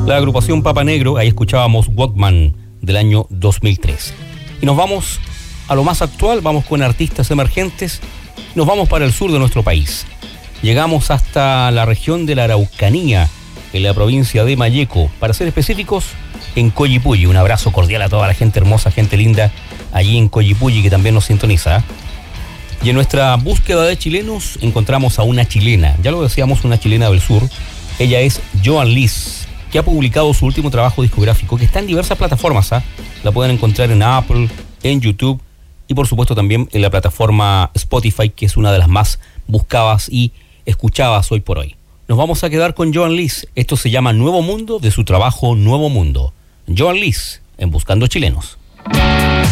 La agrupación Papa Negro, ahí escuchábamos Walkman del año 2003. Y nos vamos a lo más actual, vamos con artistas emergentes, nos vamos para el sur de nuestro país. Llegamos hasta la región de la Araucanía, en la provincia de Malleco, para ser específicos, en Collipulli. Un abrazo cordial a toda la gente hermosa, gente linda, allí en Collipulli, que también nos sintoniza. Y en nuestra búsqueda de chilenos, encontramos a una chilena, ya lo decíamos, una chilena del sur. Ella es Joan Liz, que ha publicado su último trabajo discográfico, que está en diversas plataformas. La pueden encontrar en Apple, en YouTube y por supuesto también en la plataforma Spotify, que es una de las más buscadas y escuchadas hoy por hoy. Nos vamos a quedar con Joan Liz. Esto se llama Nuevo Mundo, de su trabajo Nuevo Mundo. Joan Liz, en Buscando Chilenos.